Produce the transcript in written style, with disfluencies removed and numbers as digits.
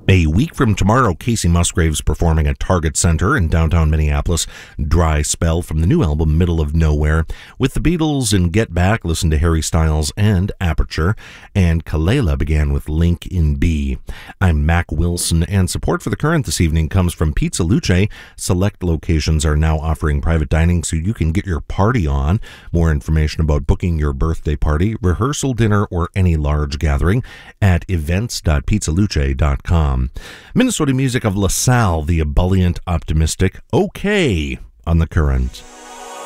A week from tomorrow, Casey Musgraves performing at Target Center in downtown Minneapolis. Dry Spell from the new album Middle of Nowhere. With the Beatles and Get Back, listen to Harry Styles and Aperture. And Kalela began with Link in B. I'm Mac Wilson, and support for The Current this evening comes from Pizza Luce. Select locations are now offering private dining so you can get your party on. More information about booking your birthday party, rehearsal dinner, or any large gathering at events.pizzaluce.com. Minnesota music of LaSalle, the ebullient optimistic, okay, on The Current.